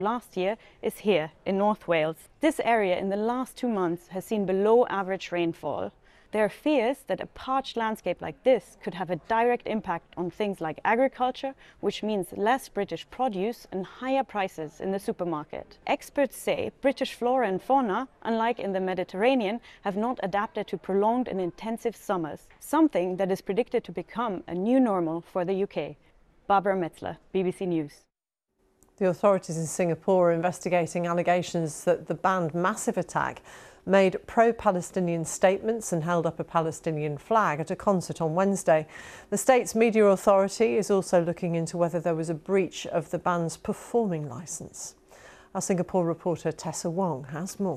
last year is here in North Wales. This area in the last 2 months has seen below average rainfall. There are fears that a parched landscape like this could have a direct impact on things like agriculture, which means less British produce and higher prices in the supermarket. Experts say British flora and fauna, unlike in the Mediterranean, have not adapted to prolonged and intensive summers, something that is predicted to become a new normal for the UK. Barbara Metzler, BBC News. The authorities in Singapore are investigating allegations that the banned Massive Attack made pro-Palestinian statements and held up a Palestinian flag at a concert on Wednesday. The state's media authority is also looking into whether there was a breach of the band's performing licence. Our Singapore reporter Tessa Wong has more.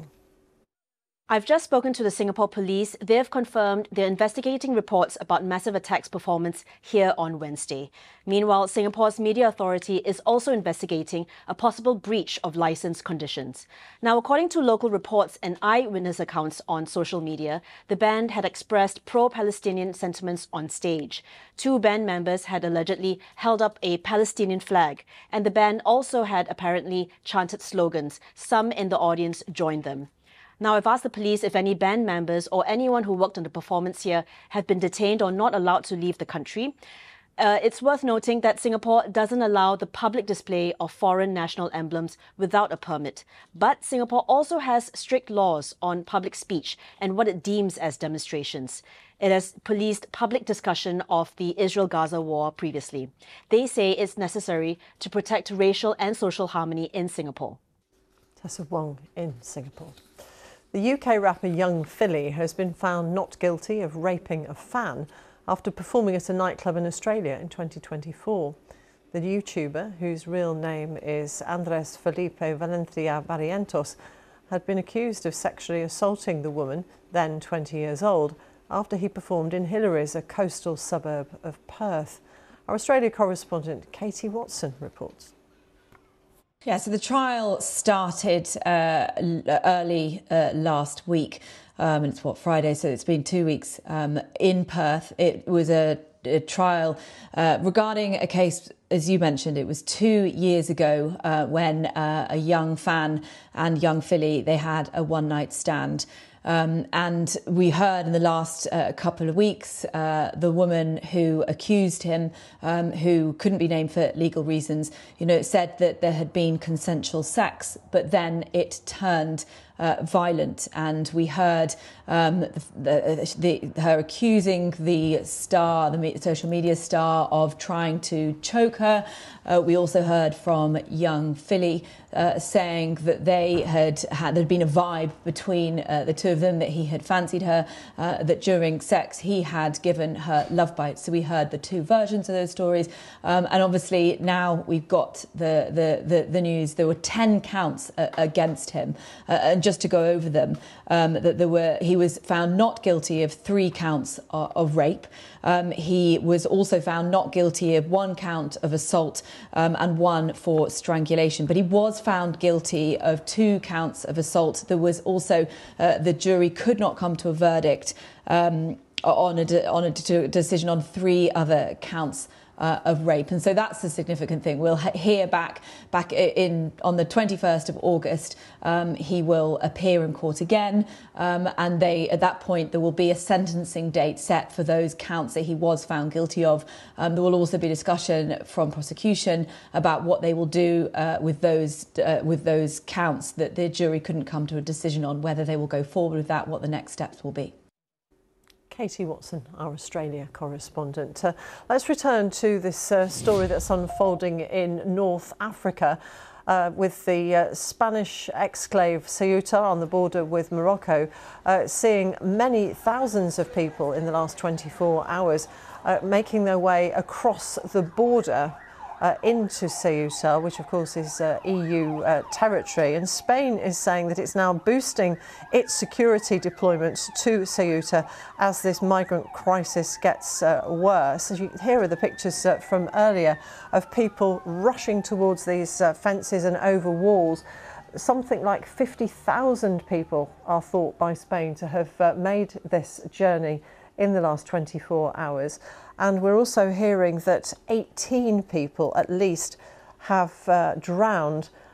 I've just spoken to the Singapore police. They've confirmed they're investigating reports about Massive Attack's performance here on Wednesday. Meanwhile, Singapore's media authority is also investigating a possible breach of licence conditions. Now, according to local reports and eyewitness accounts on social media, the band had expressed pro-Palestinian sentiments on stage. 2 band members had allegedly held up a Palestinian flag, and the band also had apparently chanted slogans. Some in the audience joined them. Now, I've asked the police if any band members or anyone who worked on the performance here have been detained or not allowed to leave the country. It's worth noting that Singapore doesn't allow the public display of foreign national emblems without a permit. But Singapore also has strict laws on public speech and what it deems as demonstrations. It has policed public discussion of the Israel-Gaza war previously. They say it's necessary to protect racial and social harmony in Singapore. Tessa Wong in Singapore. The UK rapper Young Philly has been found not guilty of raping a fan after performing at a nightclub in Australia in 2024. The YouTuber, whose real name is Andres Felipe Valencia Barrientos, had been accused of sexually assaulting the woman, then 20 years old, after he performed in Hillary's, a coastal suburb of Perth. Our Australia correspondent Katie Watson reports. Yeah, so the trial started early last week, and it's Friday, so it's been 2 weeks in Perth. It was a trial regarding a case, as you mentioned, it was 2 years ago when a young fan and Young Philly, they had a one-night stand. And we heard in the last couple of weeks the woman who accused him, who couldn't be named for legal reasons, said that there had been consensual sex, but then it turned violent, and we heard her accusing the star, the social media star, of trying to choke her. We also heard from Young Philly saying that there'd been a vibe between the two of them, that he had fancied her, that during sex he had given her love bites. So we heard the 2 versions of those stories, and obviously now we've got the news. There were 10 counts against him, and just to go over them, he was found not guilty of 3 counts of rape. He was also found not guilty of 1 count of assault and 1 for strangulation, but he was found guilty of 2 counts of assault. There was also the jury could not come to a verdict on a decision on 3 other counts of rape, and so that's a significant thing. We'll hear back on the 21st of August. He will appear in court again, and at that point there will be a sentencing date set for those counts that he was found guilty of. There will also be discussion from prosecution about what they will do with those counts that the jury couldn't come to a decision on, whether they will go forward with that, what the next steps will be. Katie Watson, our Australia correspondent. Let's return to this story that's unfolding in North Africa with the Spanish exclave Ceuta on the border with Morocco, seeing many thousands of people in the last 24 hours making their way across the border into Ceuta, which of course is EU territory. And Spain is saying that it's now boosting its security deployment to Ceuta as this migrant crisis gets worse. As here are the pictures from earlier of people rushing towards these fences and over walls. Something like 50,000 people are thought by Spain to have made this journey in the last 24 hours. And we're also hearing that 18 people at least have drowned